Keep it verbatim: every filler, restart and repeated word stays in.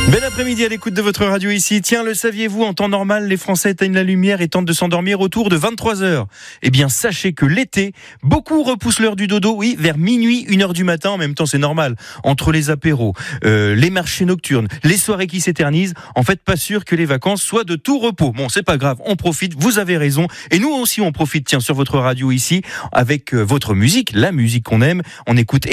Bel après-midi à l'écoute de votre radio ici. Tiens, le saviez-vous, en temps normal, les Français éteignent la lumière et tentent de s'endormir autour de vingt-trois heures. Eh bien, sachez que l'été, beaucoup repoussent l'heure du dodo, oui, vers minuit, une heure du matin. En même temps, c'est normal. Entre les apéros, euh, les marchés nocturnes, les soirées qui s'éternisent, en fait, pas sûr que les vacances soient de tout repos. Bon, c'est pas grave, on profite, vous avez raison. Et nous aussi, on profite, tiens, sur votre radio ici, avec euh, votre musique, la musique qu'on aime. On écoute